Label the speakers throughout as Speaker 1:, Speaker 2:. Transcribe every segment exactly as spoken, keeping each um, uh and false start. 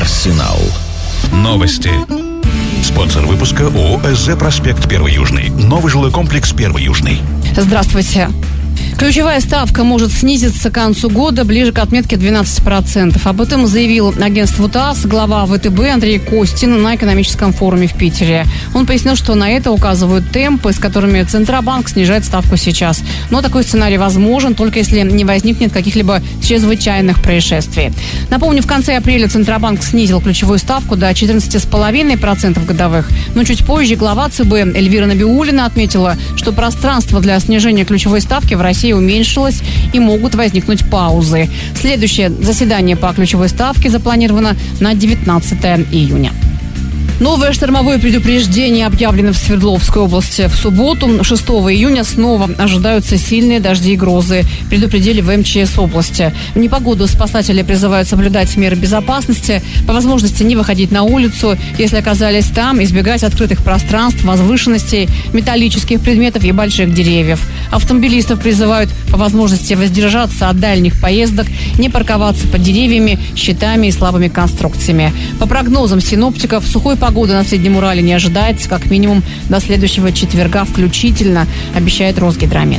Speaker 1: Арсенал. Новости. Спонсор выпуска ООО «СЗ Проспект Первый Южный». Новый жилой комплекс Первый Южный.
Speaker 2: Здравствуйте. Ключевая ставка может снизиться к концу года ближе к отметке двенадцать процентов. Об этом заявил агентству ТАСС глава ВТБ Андрей Костин на экономическом форуме в Питере. Он пояснил, что на это указывают темпы, с которыми Центробанк снижает ставку сейчас. Но такой сценарий возможен, только если не возникнет каких-либо чрезвычайных происшествий. Напомню, в конце апреля Центробанк снизил ключевую ставку до четырнадцать целых пять десятых процента годовых. Но чуть позже глава ЦБ Эльвира Набиуллина отметила, что пространство для снижения ключевой ставки в России уменьшилось и могут возникнуть паузы. Следующее заседание по ключевой ставке запланировано на девятнадцатое июня. Новое штормовое предупреждение объявлено в Свердловской области. В субботу, шестого июня, снова ожидаются сильные дожди и грозы. Предупредили в эм че эс области. В непогоду спасатели призывают соблюдать меры безопасности, по возможности не выходить на улицу, если оказались там, избегать открытых пространств, возвышенностей, металлических предметов и больших деревьев. Автомобилистов призывают по возможности воздержаться от дальних поездок, не парковаться под деревьями, щитами и слабыми конструкциями. По прогнозам синоптиков, сухой погода на Среднем Урале не ожидается как минимум до следующего четверга включительно, обещает Росгидромет.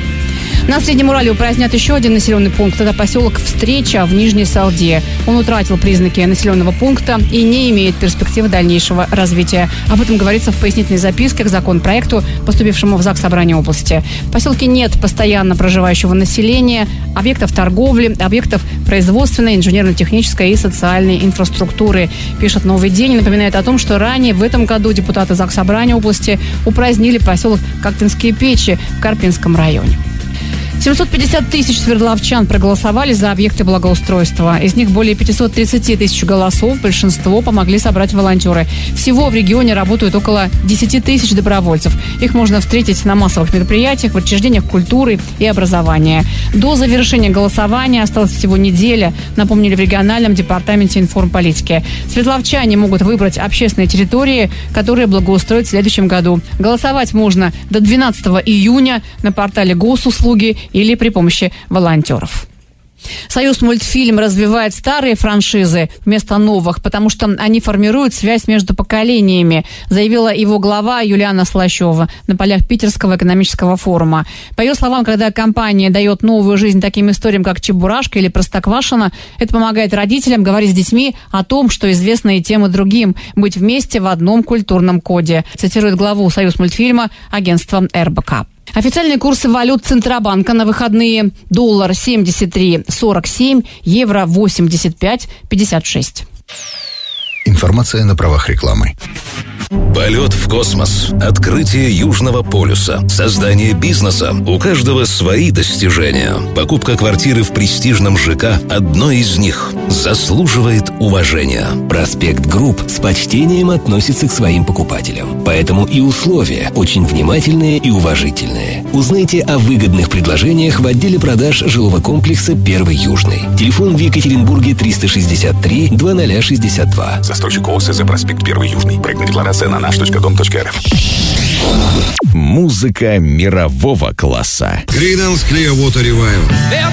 Speaker 2: На Среднем Урале упразднят еще один населенный пункт. Это поселок Встреча в Нижней Салде. Он утратил признаки населенного пункта и не имеет перспективы дальнейшего развития. Об этом говорится в пояснительной записке к законопроекту, поступившему в Заксобрание области. В поселке нет постоянно проживающего населения, объектов торговли, объектов производственной, инженерно-технической и социальной инфраструктуры, пишет «Новый день» и напоминает о том, что ранее в этом году депутаты Заксобрания области упразднили поселок Коктынские Печи в Карпинском районе. семьсот пятьдесят тысяч свердловчан проголосовали за объекты благоустройства. Из них более пятьсот тридцать тысяч голосов. Большинство помогли собрать волонтеры. Всего в регионе работают около десять тысяч добровольцев. Их можно встретить на массовых мероприятиях, в учреждениях культуры и образования. До завершения голосования осталась всего неделя, напомнили в региональном департаменте информполитики. Свердловчане могут выбрать общественные территории, которые благоустроят в следующем году. Голосовать можно до двенадцатого июня на портале Госуслуги или при помощи волонтеров. Союзмультфильм развивает старые франшизы вместо новых, потому что они формируют связь между поколениями, заявила его глава Юлиана Слащева на полях Питерского экономического форума. По ее словам, когда компания дает новую жизнь таким историям, как «Чебурашка» или «Простоквашино», это помогает родителям говорить с детьми о том, что известно и тем, и другим, быть вместе в одном культурном коде, цитирует главу Союзмультфильма агентства эр бэ ка. Официальные курсы валют Центробанка на выходные: доллар семьдесят три сорок семь, евро восемьдесят пять пятьдесят шесть.
Speaker 3: Информация на правах рекламы.
Speaker 4: Полет в космос, открытие Южного полюса, создание бизнеса. У каждого свои достижения. Покупка квартиры в престижном ЖК – одно из них. Заслуживает уважения.
Speaker 5: Проспект Групп с почтением относится к своим покупателям. Поэтому и условия очень внимательные и уважительные. Узнайте о выгодных предложениях в отделе продаж жилого комплекса «Первый Южный». Телефон в Екатеринбурге триста шестьдесят три двадцать шестьдесят два.
Speaker 1: Застройщик ООО «СЗ Проспект Первый Южный». Проектная декларация на наш точка дом точка эр эф.
Speaker 6: Музыка мирового класса.
Speaker 7: Creedence Clearwater Revival.